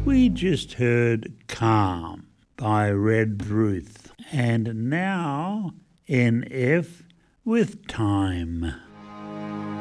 We just heard Calm by Red Ruth. And now NF with Time.